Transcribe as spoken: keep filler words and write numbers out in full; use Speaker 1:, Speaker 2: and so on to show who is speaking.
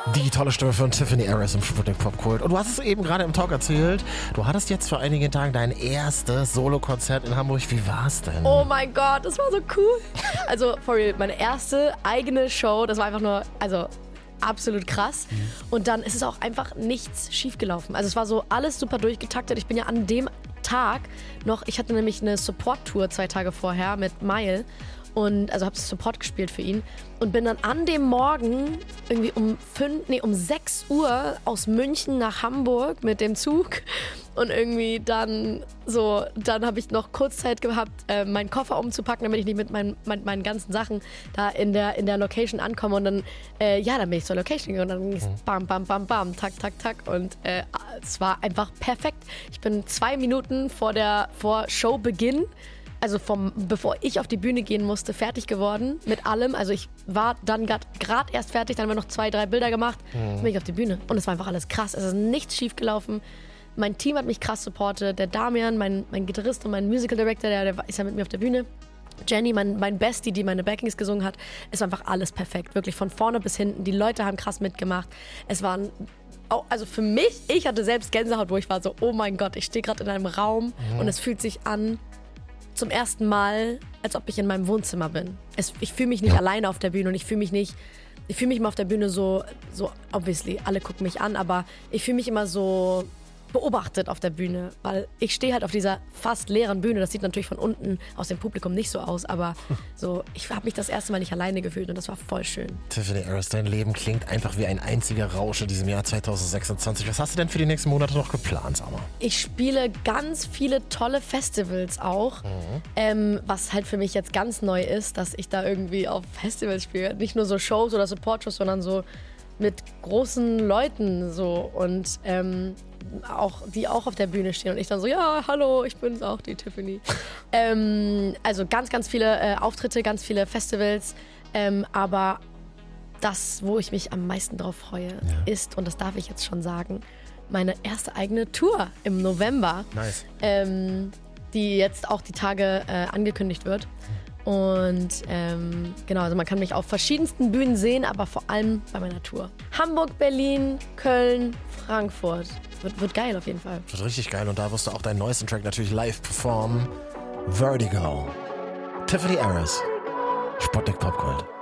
Speaker 1: Die tolle Stimme von Tiffany Harris im Sputnik Popkult. Und du hast es eben gerade im Talk erzählt, du hattest jetzt vor einigen Tagen dein erstes Solokonzert in Hamburg. Wie war's denn?
Speaker 2: Oh mein Gott, das war so cool. Also, for real, meine erste eigene Show, das war einfach nur, also absolut krass. Mhm. Und dann ist es auch einfach nichts schiefgelaufen. Also es war so alles super durchgetaktet. Ich bin ja an dem Tag noch, ich hatte nämlich eine Support-Tour zwei Tage vorher mit Mile. Und also habe Support gespielt für ihn und bin dann an dem Morgen irgendwie um fünf, nee, um sechs Uhr aus München nach Hamburg mit dem Zug und irgendwie dann so, dann habe ich noch kurz Zeit gehabt, äh, meinen Koffer umzupacken, damit ich nicht mit meinen, mein, meinen ganzen Sachen da in der, in der Location ankomme und dann, äh, ja, dann bin ich zur Location gegangen und dann ging es bam, bam, bam, bam, tak, tak, tak und äh, es war einfach perfekt. Ich bin zwei Minuten vor der, vor Showbeginn, also vom, bevor ich auf die Bühne gehen musste, fertig geworden mit allem. Also ich war dann gerade erst fertig, dann haben wir noch zwei, drei Bilder gemacht, mhm. dann bin ich auf die Bühne. Und es war einfach alles krass, es ist nichts schief gelaufen. Mein Team hat mich krass supportet, der Damian, mein, mein Gitarrist und mein Musical Director, der, der ist ja mit mir auf der Bühne. Jenny, mein, mein Bestie, die meine Backings gesungen hat, es war einfach alles perfekt, wirklich von vorne bis hinten. Die Leute haben krass mitgemacht. Es waren, auch, also für mich, ich hatte selbst Gänsehaut, wo ich war so, oh mein Gott, ich stehe gerade in einem Raum mhm. und es fühlt sich an, zum ersten Mal, als ob ich in meinem Wohnzimmer bin. Es, ich fühle mich nicht ja. alleine auf der Bühne und ich fühle mich nicht, ich fühle mich immer auf der Bühne so, so, obviously, alle gucken mich an, aber ich fühle mich immer so beobachtet auf der Bühne, weil ich stehe halt auf dieser fast leeren Bühne. Das sieht natürlich von unten aus dem Publikum nicht so aus, aber so, ich habe mich das erste Mal nicht alleine gefühlt und das war voll schön.
Speaker 1: Tiffany Harris, dein Leben klingt einfach wie ein einziger Rausch in diesem Jahr zwanzig sechsundzwanzig. Was hast du denn für die nächsten Monate noch geplant, Summer?
Speaker 2: Ich spiele ganz viele tolle Festivals auch, mhm. ähm, was halt für mich jetzt ganz neu ist, dass ich da irgendwie auf Festivals spiele. Nicht nur so Shows oder Support-Shows, sondern so mit großen Leuten so und ähm, auch, die auch auf der Bühne stehen und ich dann so, ja, hallo, ich bin's auch, die Tiffany. ähm, also ganz, ganz viele äh, Auftritte, ganz viele Festivals, ähm, aber das, wo ich mich am meisten drauf freue, ja. ist, und das darf ich jetzt schon sagen, meine erste eigene Tour im November,
Speaker 1: nice.
Speaker 2: ähm, die jetzt auch die Tage äh, angekündigt wird. Und ähm, genau, also man kann mich auf verschiedensten Bühnen sehen, aber vor allem bei meiner Tour. Hamburg, Berlin, Köln, Frankfurt. Wird, wird geil auf jeden Fall.
Speaker 1: Wird richtig geil und da wirst du auch deinen neuesten Track natürlich live performen. Vertigo. Tiffany Harris. Sputnik Popkult.